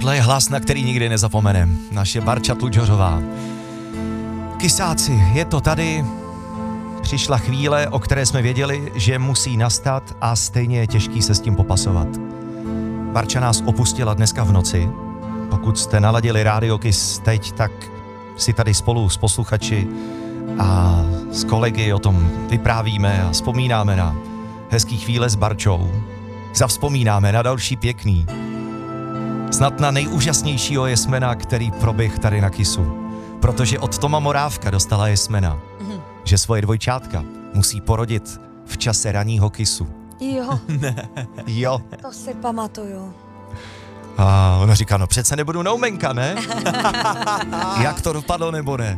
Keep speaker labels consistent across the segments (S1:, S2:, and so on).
S1: Tohle je hlas, na který nikdy nezapomenem. Naše Barča Tudžořová. Kysáci, je to tady. Přišla chvíle, o které jsme věděli, že musí nastat a stejně je těžký se s tím popasovat. Barča nás opustila dneska v noci. Pokud jste naladili Rádio Kiss teď, tak si tady spolu s posluchači a s kolegy o tom vyprávíme a vzpomínáme na hezký chvíle s Barčou. Zavzpomínáme na další pěkný. Snad na nejúžasnějšího jesmena, který proběh tady na Kissu. Protože od Toma Morávka dostala jesmena, že svoje dvojčátka musí porodit v čase ranního Kissu.
S2: Jo.
S1: Jo.
S2: To si pamatuju.
S1: A ona říká, no přece nebudu noumenka, ne? Jak to dopadlo, nebo ne?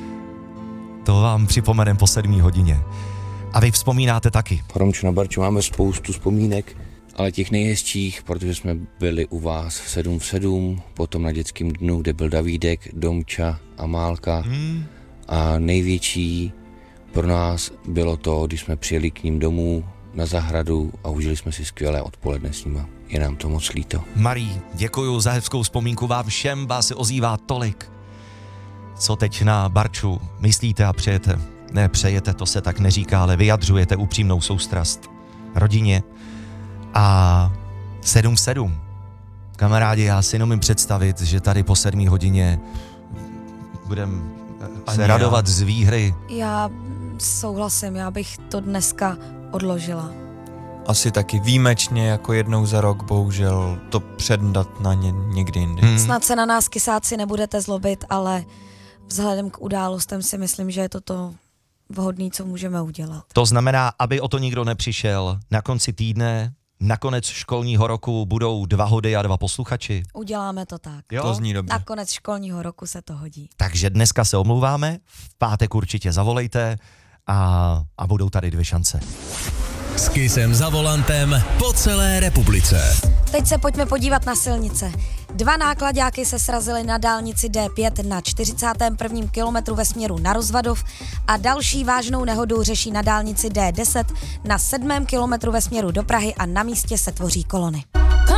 S1: To vám připomenem po 7 hodině. A vy vzpomínáte taky.
S3: Romčo, na Barču máme spoustu vzpomínek, ale těch nejhezčích, protože jsme byli u vás v 7 v 7, potom na dětském dnu, kde byl Davídek, Domča, Amálka. A největší pro nás bylo to, když jsme přijeli k ním domů na zahradu a užili jsme si skvělé odpoledne s nima. Je nám to moc líto.
S1: Marí, děkuju za hezkou vzpomínku vám všem, vás se ozývá tolik. Co teď na Barču myslíte a přejete? Ne, přejete, to se tak neříká, ale vyjadřujete upřímnou soustrast rodině. A 7 v 7. Kamarádi, já si jenom představit, že tady po 7 hodině budeme se radovat z výhry.
S2: Já souhlasím, já bych to dneska odložila.
S4: Asi taky výjimečně jako jednou za rok, bohužel to předat na někdy jindy.
S2: Snad se na nás Kysáci nebudete zlobit, ale vzhledem k událostem si myslím, že je to vhodný, co můžeme udělat.
S1: To znamená, aby o to nikdo nepřišel na konci týdne, na konec školního roku budou 2 hody a 2 posluchači.
S2: Uděláme to tak.
S1: Jo?
S4: To zní dobře.
S2: Na konec školního roku se to hodí.
S1: Takže dneska se omlouváme, v pátek určitě zavolejte a budou tady 2 šance.
S5: S Kissem za volantem po celé republice.
S2: Teď se pojďme podívat na silnice. 2 náklaďáky se srazily na dálnici D5 na 41. kilometru ve směru na Rozvadov a další vážnou nehodu řeší na dálnici D10 na 7. kilometru ve směru do Prahy a na místě se tvoří kolony.